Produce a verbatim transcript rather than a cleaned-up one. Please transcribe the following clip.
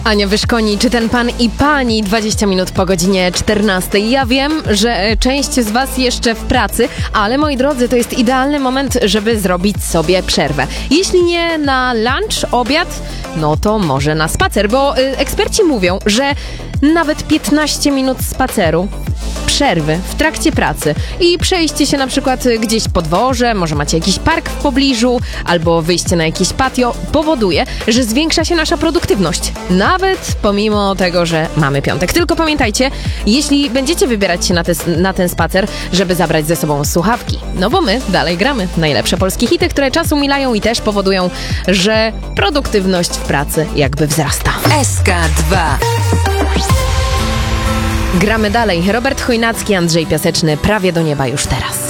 Ania Wyszkoni, czy ten pan i pani dwadzieścia minut po godzinie czternastej. Ja wiem, że część z was jeszcze w pracy, ale moi drodzy, to jest idealny moment, żeby zrobić sobie przerwę. Jeśli nie na lunch, obiad, no to może na spacer, bo y, eksperci mówią, że nawet piętnaście minut spaceru, przerwy w trakcie pracy i przejście się na przykład gdzieś po dworze, może macie jakiś park w pobliżu, albo wyjście na jakieś patio, powoduje, że zwiększa się nasza produktywność. Nawet pomimo tego, że mamy piątek. Tylko pamiętajcie, jeśli będziecie wybierać się na, te, na ten spacer, żeby zabrać ze sobą słuchawki. No bo my dalej gramy najlepsze polskie hity, które czas umilają i też powodują, że produktywność w pracy jakby wzrasta. S K dwa. Gramy dalej. Robert Chojnacki, Andrzej Piaseczny, Prawie do nieba już teraz.